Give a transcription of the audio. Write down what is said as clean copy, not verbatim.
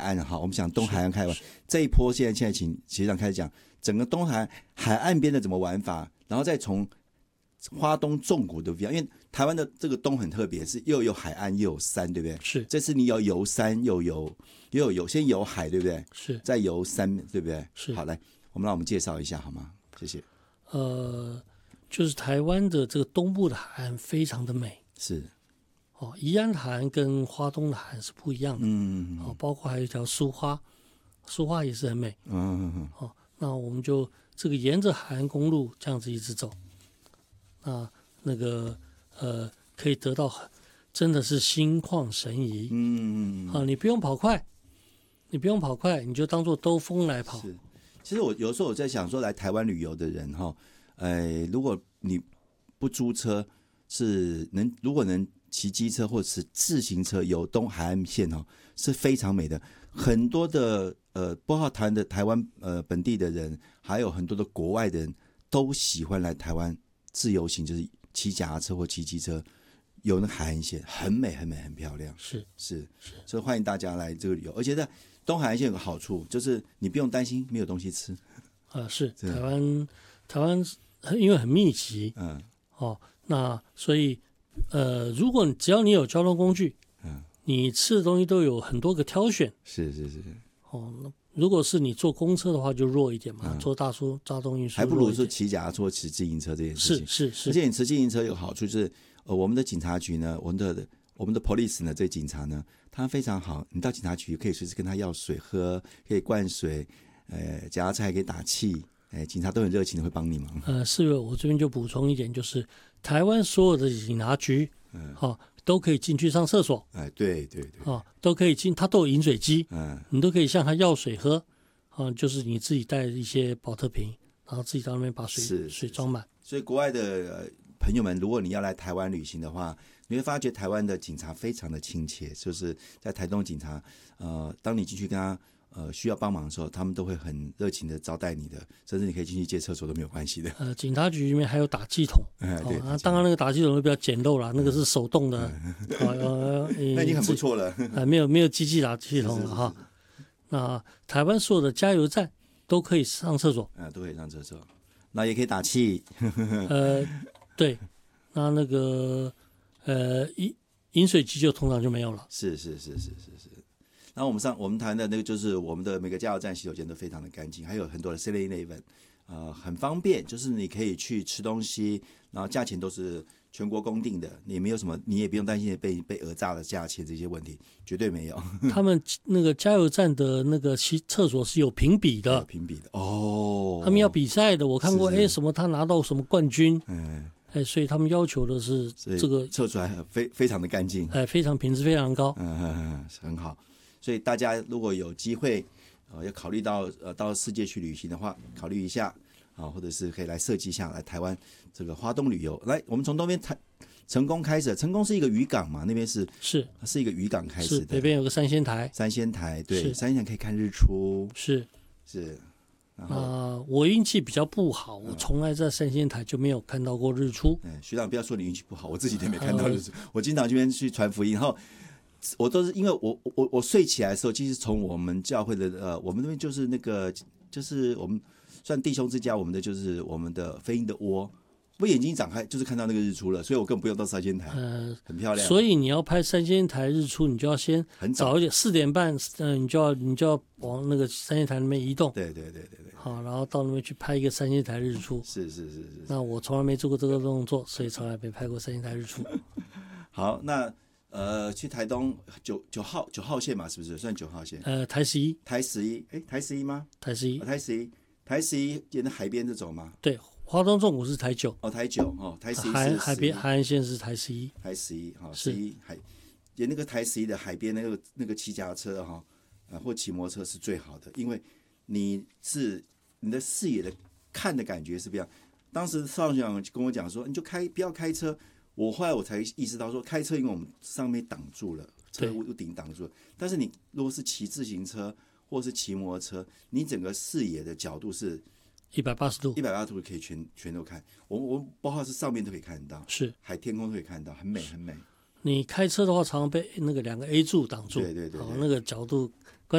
岸哈，我们讲东海岸开玩，这一波现在请学长开始讲整个东海岸边的怎么玩法，然后再从花东纵谷的不一样，因为台湾的这个东很特别，是又有海岸又有山，对不对？ 是， 这次你要游山又有先游海，对不对？ 是， 再游山，对不对？ 是。 好，来，让我们介绍一下好吗？谢谢。 就是台湾的这个东部的海岸非常的美， 是。 宜安海岸跟花东的海岸是不一样的，包括还有一条苏花也是很美，那我们就这个沿着海岸公路这样子一直走，那个可以得到真的是心旷神怡，你不用跑快，你就当做兜风来跑。 是，其实我有时候我在想说，来台湾旅游的人如果你不租车，如果能骑机车或者是自行车游东海岸线是非常美的。很多的包括台湾本地的人，还有很多的国外的人都喜欢来台湾自由行，就是骑脚踏车或骑机车游那海岸线，很美很美很漂亮。是，所以欢迎大家来这个旅游。而且在东海岸线有个好处，就是你不用担心没有东西吃。 是台湾因为很密集，那所以如果只要你有交通工具，你吃的东西都有很多个挑选。是。那如果是你坐公车的话，就弱一点嘛，坐大众运输还不如说骑脚踏车、骑自行车这件事情。是。而且你骑自行车有好处，就是我们的警察局呢，我们的 police 呢，这警察呢，他非常好。你到警察局可以随时跟他要水喝，可以灌水，脚踏车还可以打气。警察都很热情的会帮你忙。 是，我这边就补充一点，就是台湾所有的警察局，都可以进去上厕所。 对， 都可以进，它都有饮水机，你都可以向他要水喝，就是你自己带一些保特瓶，然后自己到那边把水装满。 所以国外的朋友们，如果你要来台湾旅行的话，你会发觉台湾的警察非常的亲切，就是在台东警察，当你进去跟他需要帮忙的时候，他们都会很热情的招待你的，甚至你可以进去借厕所都没有关系的。 警察局里面还有打气筒，对，当然那个打气筒会比较简陋啦，那个是手动的， 那已经很不错了。 没有机器打气筒了哈。那台湾所有的加油站都可以上厕所， 都可以上厕所，那也可以打气。 对，那个饮水机就通常就没有了。 是。然后我们谈的那个就是我们的每个加油站洗手间都非常的干净，还有很多的 7-Eleven， 很方便，就是你可以去吃东西，然后价钱都是全国公定的，你没有什么，你也不用担心被讹诈的价钱这些问题，绝对没有。 他们那个加油站的那个厕所是有评比的，他们要比赛的，我看过，什么他拿到什么冠军，所以他们要求的是这个测出来非常的干净， 非常品质非常高， 很好。所以大家如果有机会，要考虑到到世界去旅行的话，考虑一下或者是可以来设计一下来台湾这个花东旅游。来，我们从东边成功开始，成功是一个渔港嘛，那边是一个渔港开始的， 北边有个三仙台， 对，三仙台可以看日出，是。 我运气比较不好，我从来在三仙台就没有看到过日出。 学长不要说你运气不好，我自己都没看到日出。我经常这边去传福音，然后我都是因为我睡起来的时候，其实从我们教会的我们那边就是那个就是我们算弟兄之家，我们的就是我们的飞鹰的窝，我眼睛一展开就是看到那个日出了，所以我根本不用到三仙台，很漂亮。 所以你要拍三仙台日出，你就要先很早一点，4点半，你就要往那个三仙台那边移动。 对。 好，然后到那边去拍一个三仙台日出。 是。 那我从来没做过这个动作，所以从来没拍过三仙台日出。 好，那去台东九号线嘛，是不是算9号线？ 台11， 台11吗？ 台11 沿着海边这种吗？ 对，花东纵谷是台9。 台9台11是海岸线是台11。 台1111沿那个台11的海边那个骑脚踏车或骑摩托车是最好的，因为你的视野的看的感觉是不一样。当时少长跟我讲说，你就不要开车。后来我才意识到说，开车因为我们上面挡住了，车屋顶挡住了。但是你如果是骑自行车或是骑摩托车，你整个视野的角度是 180度 ，180度可以全都看。我包括是上面都可以看得到， 是天空都可以看到，很美很美。 你开车的话，常常被那个2个 A 柱挡住， 对， 那个角度观